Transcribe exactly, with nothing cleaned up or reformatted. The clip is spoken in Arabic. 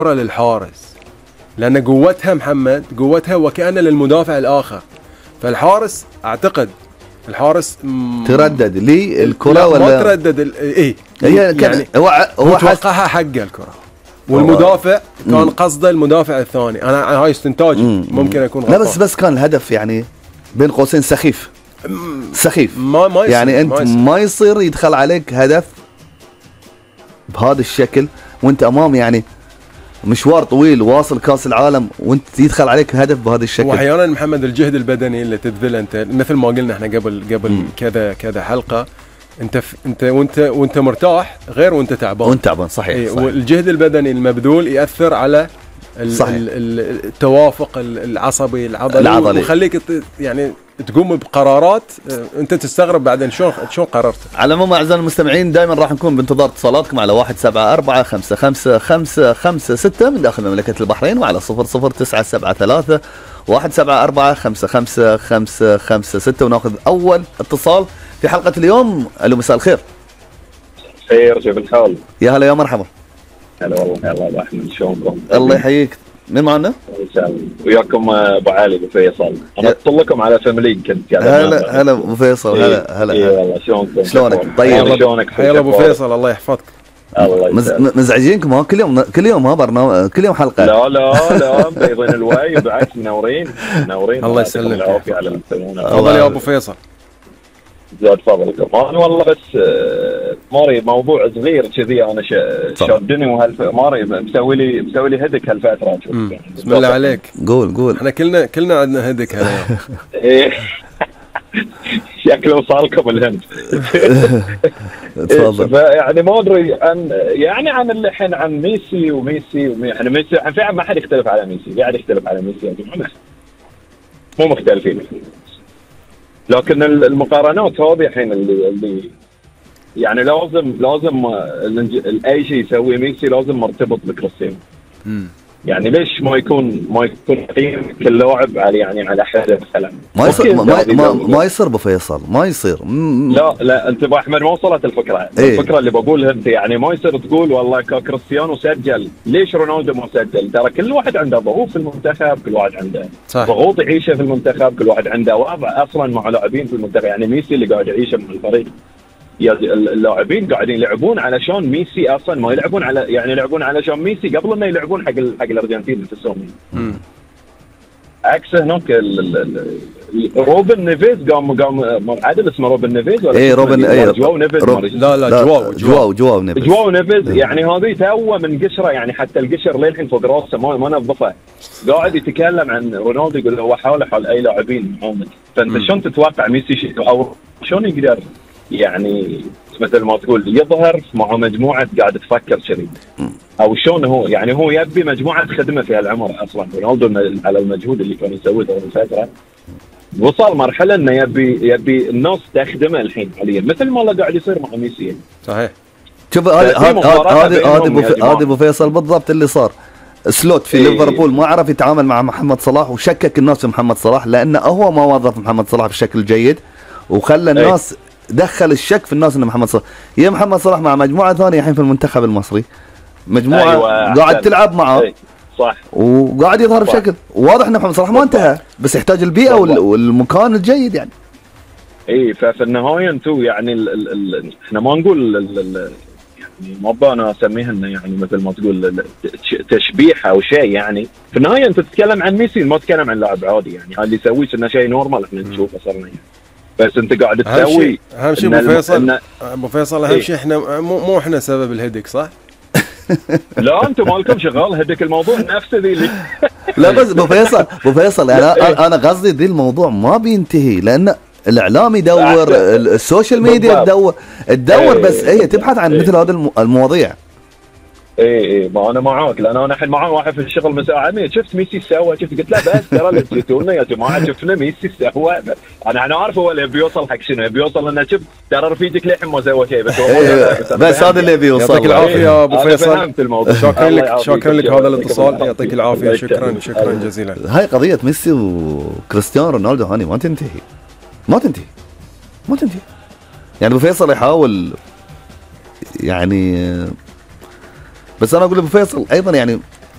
للحارس، لأن قوتها محمد قوتها وكأن للمدافع الآخر. فالحارس أعتقد الحارس تردد لي الكرة ولا ما تردد ال... إيه هي يعني هو هو توقعها حق الكرة، والمدافع كان قصده المدافع الثاني. أنا هاي استنتاجي، ممكن يكون غلطان. لا بس بس كان الهدف يعني بين قوسين سخيف سخيف ما ما يعني أنت ما, ما يصير يدخل عليك هدف بهذا الشكل وأنت أمام يعني مشوار طويل واصل كاس العالم وانت يدخل عليك هدف بهذا الشكل. واحيانا محمد الجهد البدني اللي تبذله انت مثل ما قلنا احنا قبل قبل مم. كذا كذا حلقه، انت ف... انت وانت وانت مرتاح غير وانت تعبان. وانت تعبان صحيح, ايه صحيح. والجهد البدني المبذول ياثر على ال... صحيح. ال... التوافق العصبي العضلي, العضلي. ويخليك يعني تقوم بقرارات انت تستغرب بعدين شلون شلون قررت. على العموم اعزائي المستمعين دائما راح نكون بانتظار اتصالاتكم على واحد سبعة أربعة خمسة خمسة خمسة خمسة ستة من داخل مملكة البحرين، وعلى صفر صفر تسعة سبعة ثلاثة واحد سبعة أربعة خمسة خمسة خمسة خمسة ستة، وناخذ اول اتصال في حلقة اليوم. الو مساء الخير. خير كيف الحال؟ يا هلا يا مرحبا. هلا والله. هلا ابو احمد شلونكم؟ الله يحييك. مين معنا؟ وياكم ابو علي ابو فيصل. انا اتصل لكم على فاميلي كنت قاعد. هلا هلا ابو فيصل. هلا هلا. اي والله شلونكم؟ شلونك؟ طيب شلونك؟ حيا ابو فيصل الله يحفظك. الله مز... مزعجينكم ها كل يوم كل يوم ها برنامج كل يوم حلقه. لا لا لا مبيضين الواي بالعكس منورين منورين. الله يسلمك. العافيه على المستمعين. تفضل يا ابو فيصل. زاد فضلكم. انا والله بس ماري موضوع صغير كذي انا شادني وهالف ماري مسوي لي مسوي لي هدك هالفتره. بسم الله عليك. قول قول. احنا كلنا كلنا عندنا هدك هلا. ايه شكله صار لكم الهند. تفضل. يعني ما ادري عن يعني عن الحين عن ميسي وميسي يعني ميسي فعلا ما حد يختلف على ميسي، قاعد يختلف على ميسي يا جماعه مو مختلفين، لكن المقارنات هذه الحين اللي اللي يعني لازم لازم اي شيء يسويه ميسي لازم مرتبط بكريستيانو. يعني ليش ما يكون ما يكون كل لاعب على يعني على حده مثلا ما يصير ما, ما, ما يصير ابو فيصل ما يصير. لا لا انت ابو احمد ما وصلت الفكره. ايه؟ الفكره اللي بقولها انت يعني ما يصير تقول والله كريستيانو سجل ليش رونالدو ما سجل. ترى كل واحد عنده ظروف في المنتخب، كل واحد عنده ضغوط يعيشه في المنتخب، كل واحد عنده وضع اصلا مع لاعبين في المنتخب. يعني ميسي اللي قاعد يعيشه مع الفريق، اللاعبين قاعدين يلعبون علشان ميسي اصلا ما يلعبون على يعني يلعبون علشان ميسي قبل ما يلعبون حق حق الارجنتين نفسهم. عكس هناك روبن نيفيز قام قام عدل اسمه روبن نيفيز ولا ايه روبن ايه جواو نيفيز روب لا لا جواو جواو جواو نيفيز جواو نيفيز يعني هذه توه من قشره يعني حتى القشر للحين فوق راسه ما ما نظفه. قاعد يتكلم عن رونالدو يقول هو حاله حال اي لاعبين محمد. فانت شلون تتوقع ميسي شيء او شلون يقدر يعني مثل ما تقول يظهر مع مجموعه قاعد تفكر كذي او شلون هو يعني هو يبي مجموعه خدمه في هالعمر. اصلا رونالدو على المجهود اللي كان يسويه طول الفتره وصل مرحله انه يبي يبي الناس تخدمه الحين حاليا مثل ما الله قاعد يصير مع ميسي. صحيح. شوف هذا هذا هذا ابو فيصل بالضبط اللي صار. سلوت في إيه ليفربول ما عرف يتعامل مع محمد صلاح وشكك الناس في محمد صلاح لانه هو ما وظف محمد صلاح بشكل جيد وخلى الناس إيه؟ دخل الشك في الناس ان محمد صلاح يا محمد صلاح مع مجموعه ثانيه الحين في المنتخب المصري مجموعه أيوة قاعد تلعب معه أي. صح وقاعد يظهر صح. بشكل واضح ان محمد صلاح ما انتهى بس يحتاج البيئه وال... والمكان الجيد يعني. اي ففي النهايه انتم يعني ال ال ال احنا ما نقول ال ال يعني ما انا اسميها انه يعني مثل ما تقول تشبيح او شيء. يعني في النهايه انت تتكلم عن ميسي ما تتكلم عن لاعب عادي يعني اللي يسويه انه شيء نورمال احنا نشوفه صرنا يعني. بس انت قاعد تسوي اهم شيء ابو فيصل ابو فيصل اهم شيء احنا مو مو احنا سبب الهدك صح؟ لا انتم مالكم شغال هدك الموضوع نفسه ذي اللي لا بس ابو فيصل ابو فيصل انا انا قصدي ذي الموضوع ما بينتهي لان الاعلام يدور السوشيال ميديا تدور تدور بس هي تبحث عن مثل هذه المواضيع. اي اي ما انا معاك لان انا الحين معاه واحد في الشغل مساعدني شفت ميسي سوى شفت قلت له بس ترى اللي جيتونا يا جماعه شفنا ميسي سوى. انا انا عارف هو اللي بيوصل حق شنو بيوصل انه شوف ترى رفيقك للحين ما سوى شيء بس هو بس هذا اللي بيوصل. يعطيك العافيه يا ابو فيصل. فهمت الموضوع. شكرا لك شكرا لك هذا الاتصال يعطيك العافيه. شكرا شكرا جزيلا. هاي قضيه ميسي وكريستيانو رونالدو هاني ما تنتهي ما تنتهي ما تنتهي يعني. ابو فيصل يحاول يعني بس انا اقول ابو فيصل ايضا يعني